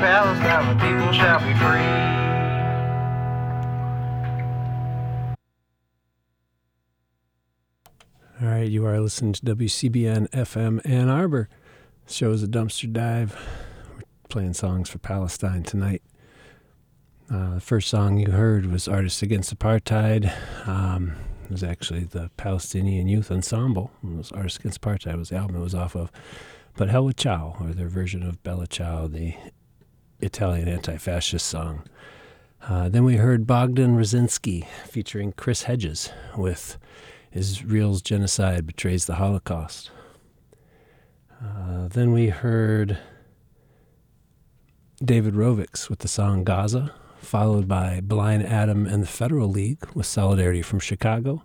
Palestine, the people shall be free. All right, you are listening to WCBN FM Ann Arbor. The show is a dumpster dive. We're playing songs for Palestine tonight. The first song you heard was Artists Against Apartheid. It was actually the Palestinian Youth Ensemble. It was Artists Against Apartheid was the album it was off of. But Hell with Ciao, or their version of Bella Ciao, the Italian anti-fascist song. Then we heard Bogdan Rosinski featuring Chris Hedges with Israel's Genocide Betrays the Holocaust. Then we heard David Rovics with the song Gaza, followed by Blind Adam and the Federal League with Solidarity from Chicago.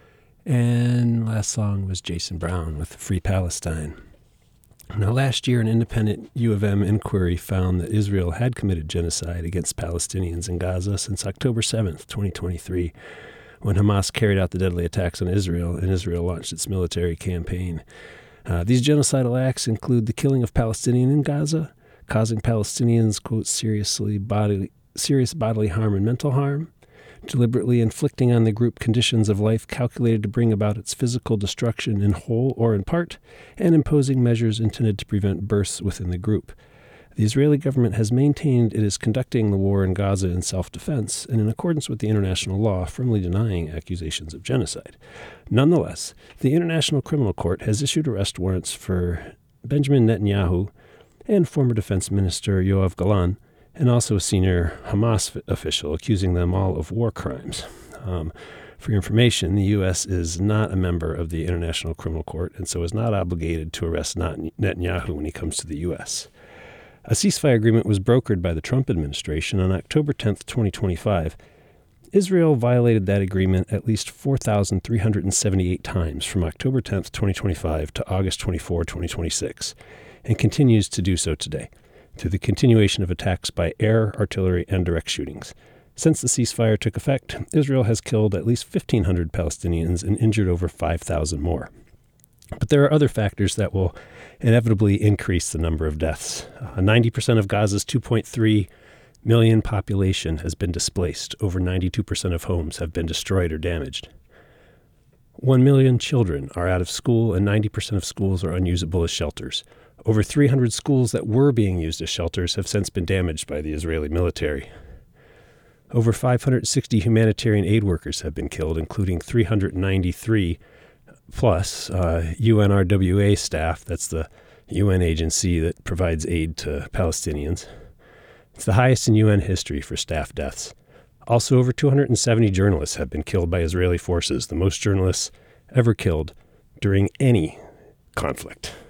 And last song was Jason Brown with Free Palestine. Now, last year, an independent U of M inquiry found that Israel had committed genocide against Palestinians in Gaza since October 7th, 2023, when Hamas carried out the deadly attacks on Israel and Israel launched its military campaign. These genocidal acts include the killing of Palestinians in Gaza, causing Palestinians, quote, serious bodily harm and mental harm, deliberately inflicting on the group conditions of life calculated to bring about its physical destruction in whole or in part, and imposing measures intended to prevent births within the group. The Israeli government has maintained it is conducting the war in Gaza in self-defense and in accordance with the international law, firmly denying accusations of genocide. Nonetheless, the International Criminal Court has issued arrest warrants for Benjamin Netanyahu and former Defense Minister Yoav Galan, and also a senior Hamas official, accusing them all of war crimes. For your information, the U.S. is not a member of the International Criminal Court and so is not obligated to arrest Netanyahu when he comes to the U.S. A ceasefire agreement was brokered by the Trump administration on October 10, 2025. Israel violated that agreement at least 4,378 times from October 10, 2025 to August 24, 2026, and continues to do so today, through the continuation of attacks by air, artillery, and direct shootings. Since the ceasefire took effect, Israel has killed at least 1,500 Palestinians and injured over 5,000 more. But there are other factors that will inevitably increase the number of deaths. 90% of Gaza's 2.3 million population has been displaced. Over 92% of homes have been destroyed or damaged. 1 million children are out of school, and 90% of schools are unusable as shelters. Over 300 schools that were being used as shelters have since been damaged by the Israeli military. Over 560 humanitarian aid workers have been killed, including 393 plus UNRWA staff. That's the UN agency that provides aid to Palestinians. It's the highest in UN history for staff deaths. Also, over 270 journalists have been killed by Israeli forces, the most journalists ever killed during any conflict.